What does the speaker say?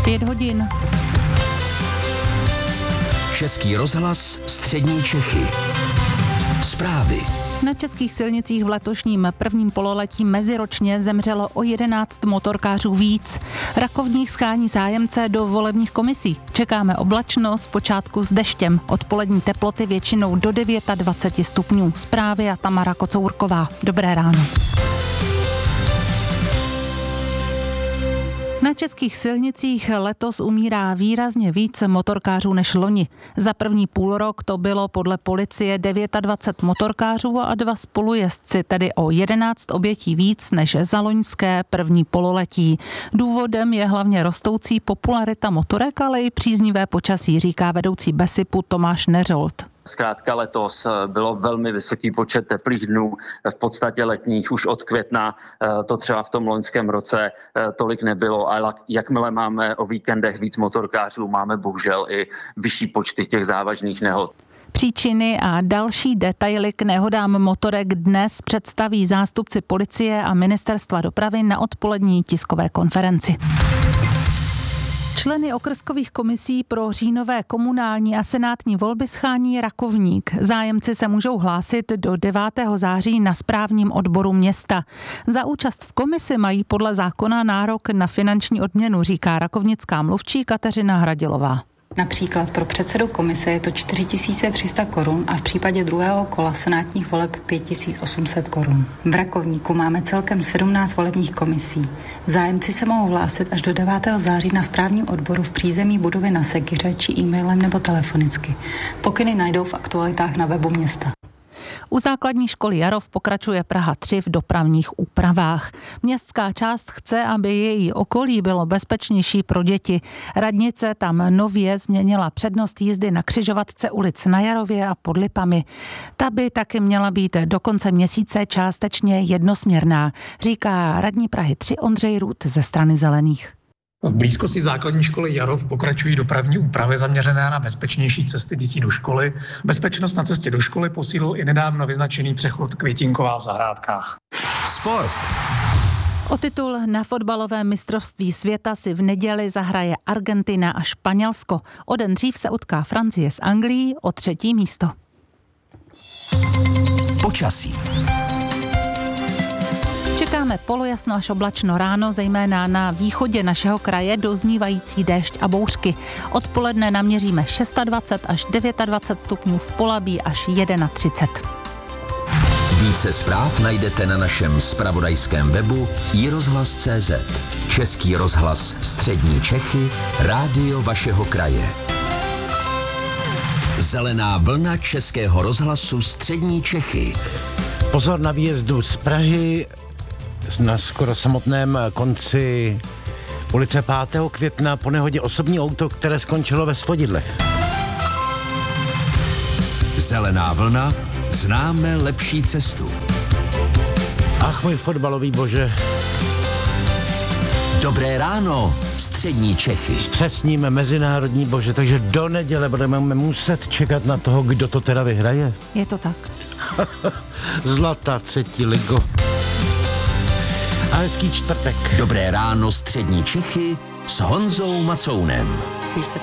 5 hodin. Český rozhlas Střední Čechy. Zprávy. Na českých silnicích v letošním prvním pololetí meziročně zemřelo o 11 motorkářů víc. Rakovník schání zájemce do volebních komisí. Čekáme oblačno, zpočátku s deštěm. Odpolední teploty většinou do 29 stupňů. Zprávy a Tamara Kocourková. Dobré ráno. Na českých silnicích letos umírá výrazně víc motorkářů než loni. Za první půlrok to bylo podle policie 29 motorkářů a 2 spolujezdci, tedy o 11 obětí víc než za loňské první pololetí. Důvodem je hlavně rostoucí popularita motorek, ale i příznivé počasí, říká vedoucí BESIPu Tomáš Neřolt. Zkrátka letos bylo velmi vysoký počet teplých dnů, v podstatě letních už od května, to třeba v tom loňském roce tolik nebylo, ale jakmile máme o víkendech víc motorkářů, máme bohužel i vyšší počty těch závažných nehod. Příčiny a další detaily k nehodám motorek dnes představí zástupci policie a ministerstva dopravy na odpolední tiskové konferenci. Členy okrskových komisí pro říjnové komunální a senátní volby schání Rakovník. Zájemci se můžou hlásit do 9. září na správním odboru města. Za účast v komisi mají podle zákona nárok na finanční odměnu, říká rakovnická mluvčí Kateřina Hradilová. Například pro předsedu komise je to 4300 korun a v případě druhého kola senátních voleb 5800 korun. V Rakovníku máme celkem 17 volebních komisí. Zájemci se mohou hlásit až do 9. září na správním odboru v přízemí budovy na Sekyře či e-mailem nebo telefonicky. Pokyny najdou v aktualitách na webu města. U základní školy Jarov pokračuje Praha 3 v dopravních úpravách. Městská část chce, aby její okolí bylo bezpečnější pro děti. Radnice tam nově změnila přednost jízdy na křižovatce ulic na Jarově a pod Lipami. Ta by taky měla být do konce měsíce částečně jednosměrná, říká radní Prahy 3 Ondřej Růd ze strany Zelených. V blízkosti základní školy Jarov pokračují dopravní úpravy zaměřené na bezpečnější cesty dětí do školy. Bezpečnost na cestě do školy posílil i nedávno vyznačený přechod Květinková v zahrádkách. Sport. O titul na fotbalovém mistrovství světa si v neděli zahraje Argentina a Španělsko. O den dřív se utká Francie s Anglií o 3. místo. Počasí. Čekáme polojasno až oblačno ráno, zejména na východě našeho kraje doznívající déšť a bouřky. Odpoledne naměříme 26 až 29 stupňů, v Polabí až 31. Více zpráv najdete na našem zpravodajském webu iRozhlas.cz. Český rozhlas Střední Čechy, rádio vašeho kraje. Zelená vlna Českého rozhlasu Střední Čechy. Pozor na výjezdu z Prahy na skoro samotném konci ulice 5. května po nehodě osobní auto, které skončilo ve Svodidlech. Zelená vlna, známe lepší cestu. Ach, můj fotbalový bože. Dobré ráno, Střední Čechy. Zpřesníme mezinárodní bože, takže do neděle budeme muset čekat na toho, kdo to teda vyhraje. Je to tak. Zlatá 3. ligo. A hezký čtvrtek. Dobré ráno, Střední Čechy s Honzou Macounem. Mně se